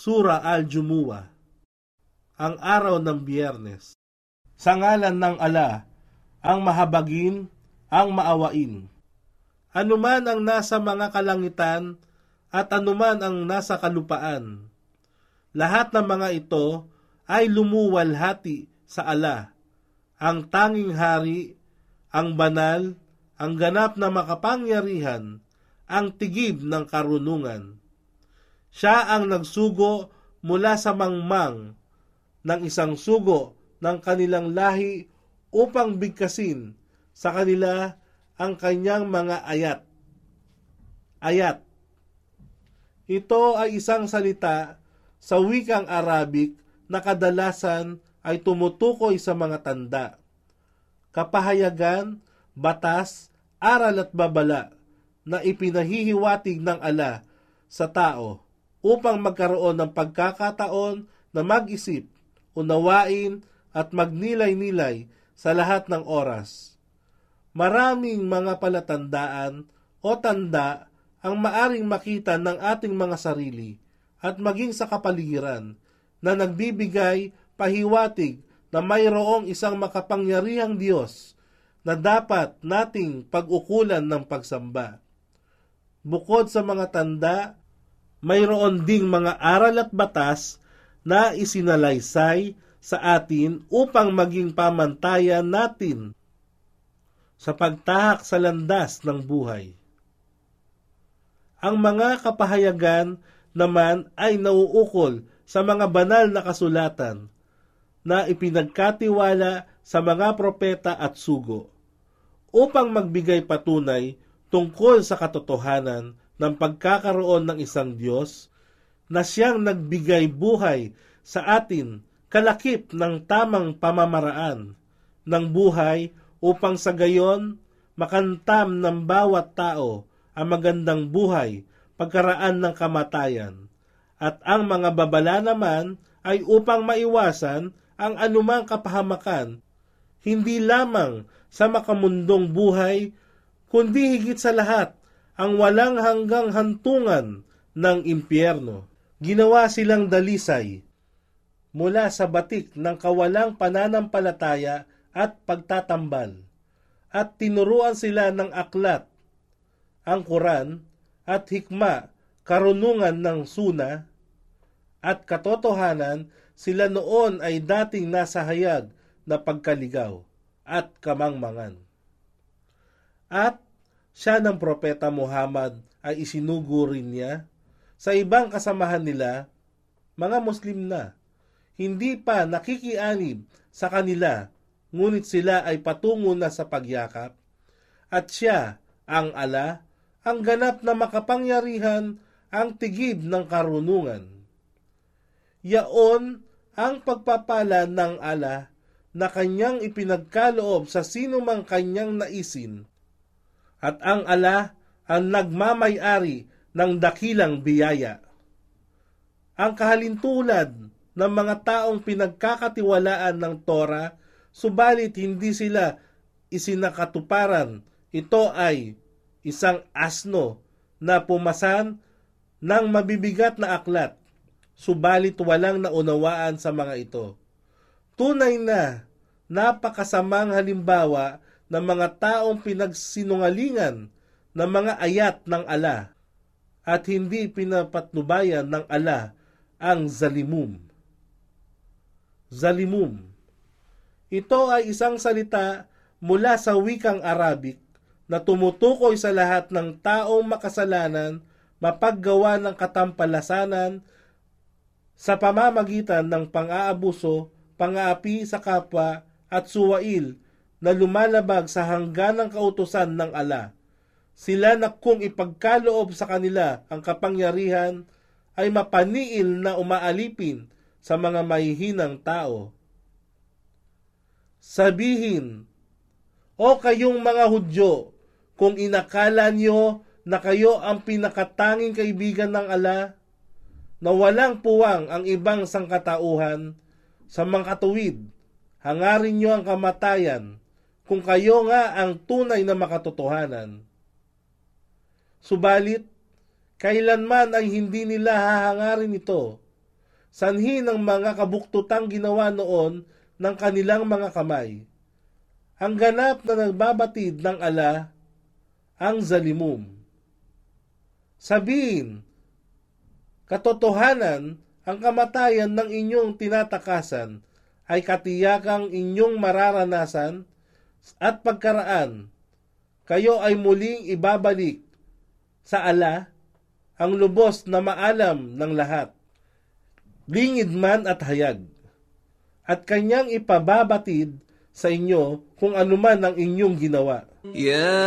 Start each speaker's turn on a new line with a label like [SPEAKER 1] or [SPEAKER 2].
[SPEAKER 1] Sura al-Jumu'ah, ang araw ng Biyernes. Sa ngalan ng Ala, ang mahabagin, ang maawain. Anuman ang nasa mga kalangitan at anuman ang nasa kalupaan, lahat ng mga ito ay lumuwalhati sa Ala, ang tanging hari, ang banal, ang ganap na makapangyarihan, ang tigib ng karunungan. Siya ang nagsugo mula sa mangmang ng isang sugo ng kanilang lahi upang bigkasin sa kanila ang kanyang mga ayat. Ayat. Ito ay isang salita sa wikang Arabic na kadalasan ay tumutukoy sa mga tanda, kapahayagan, batas, aral at babala na ipinahihiwatig ng Ala sa tao upang magkaroon ng pagkakataon na mag-isip, unawain at magnilay-nilay sa lahat ng oras. Maraming mga palatandaan o tanda ang maaring makita ng ating mga sarili at maging sa kapaligiran na nagbibigay pahiwatig na mayroong isang makapangyarihang Diyos na dapat nating pag-ukulan ng pagsamba. Bukod sa mga tanda, mayroon ding mga aral at batas na isinalaysay sa atin upang maging pamantayan natin sa pagtahak sa landas ng buhay. Ang mga kapahayagan naman ay nauukol sa mga banal na kasulatan na ipinagkatiwala sa mga propeta at sugo upang magbigay patunay tungkol sa katotohanan ng pagkakaroon ng isang Diyos na siyang nagbigay buhay sa atin kalakip ng tamang pamamaraan ng buhay upang sa gayon makantam ng bawat tao ang magandang buhay pagkaraan ng kamatayan, at ang mga babala naman ay upang maiwasan ang anumang kapahamakan, hindi lamang sa makamundong buhay, kundi higit sa lahat ang walang hanggang hantungan ng impyerno. Ginawa silang dalisay mula sa batik ng kawalang pananampalataya at pagtatambal, at tinuruan sila ng aklat, ang Quran, at hikma, karunungan ng suna, at katotohanan. Sila noon ay dating nasa hayag na pagkaligaw at kamangmangan. At siya ng propeta Muhammad ay isinugo rin niya sa ibang kasamahan nila, mga Muslim na, hindi pa nakikianib sa kanila, ngunit sila ay patungo na sa pagyakap, at siya, ang Ala, ang ganap na makapangyarihan, ang tigib ng karunungan. Yaon ang pagpapala ng Ala na kanyang ipinagkaloob sa sino mang kanyang naisin, at ang Ala ang nagmamay-ari ng dakilang biyaya. Ang kahalintulad ng mga taong pinagkakatiwalaan ng Torah, subalit hindi sila isinakatuparan, ito ay isang asno na pumasan ng mabibigat na aklat, subalit walang naunawaan sa mga ito. Tunay na napakasamang halimbawa ng mga taong pinagsinungalingan ng mga ayat ng Ala at hindi pinapatnubayan ng Ala ang zalimum. Zalimum. Ito ay isang salita mula sa wikang Arabic na tumutukoy sa lahat ng taong makasalanan, mapaggawa ng katampalasanan sa pamamagitan ng pang-aabuso, pang-aapi sa kapwa at suwail na lumalabag sa hangganang kautusan ng Ala. Sila na kung ipagkaloob sa kanila ang kapangyarihan ay mapaniil na umaalipin sa mga mahihinang tao. Sabihin, o kayong mga Hudyo, kung inakala niyo na kayo ang pinakatanging kaibigan ng Ala, na walang puwang ang ibang sangkatauhan, sa mga katuwid, hangarin niyo ang kamatayan, kung kayo nga ang tunay na makatotohanan. Subalit, kailanman ay hindi nila hahangarin ito, sanhi ng mga kabuktutang ginawa noon ng kanilang mga kamay. Ang ganap na nagbabatid ng ala, ang zalimum. Sabihin, katotohanan, ang kamatayan ng inyong tinatakasan ay katiyakang inyong mararanasan at pagkaraan, kayo ay muling ibabalik sa ala, ang lubos na maalam ng lahat, lingid man at hayag, at kanyang ipababatid sa inyo kung anuman ang inyong ginawa.
[SPEAKER 2] Ya